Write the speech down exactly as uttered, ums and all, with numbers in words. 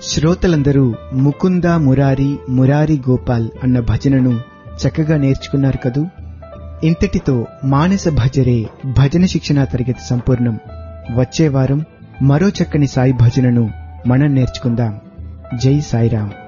శ్రోతలందరూ ముకుంద మురారి మురారి గోపాల్ అన్న భజనను చక్కగా నేర్చుకున్నారు కదూ. ఇంతటితో మానస భజరే భజన శిక్షణా తరగతి సంపూర్ణం. వచ్చే వారం మరో చక్కని సాయి భజనను మనం నేర్చుకుందాం. జై సాయిరాం.